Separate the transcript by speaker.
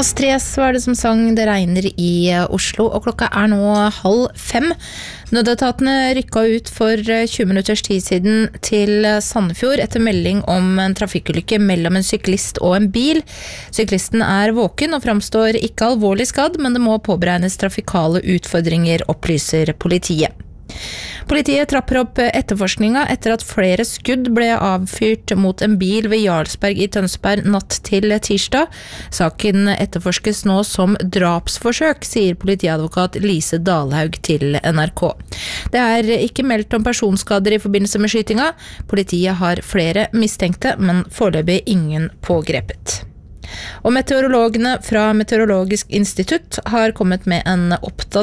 Speaker 1: Astrid var det som sang Det regner i Oslo, og klokka nå 4:30. Nødetatene rykket ut for 20 minutters tid siden til Sandefjord etter melding om en trafikkulykke mellom en syklist og en bil. Syklisten våken og framstår ikke alvorlig skadd, men det må påberegnes trafikale utfordringer, opplyser politiet. Politiet trapper opp etterforskninga etter at flere skudd ble avfyrt mot en bil ved Jarlsberg i Tønsberg natt til tirsdag. Saken etterforskes nå som drapsforsøk, sier politiadvokat Lise Dalhaug til NRK. Det ikke meldt om personskader i forbindelse med skytinga. Politiet har flere mistenkte, men foreløpig ingen pågrepet. Og meteorologene fra Meteorologisk institutt har kommet med en oppdatering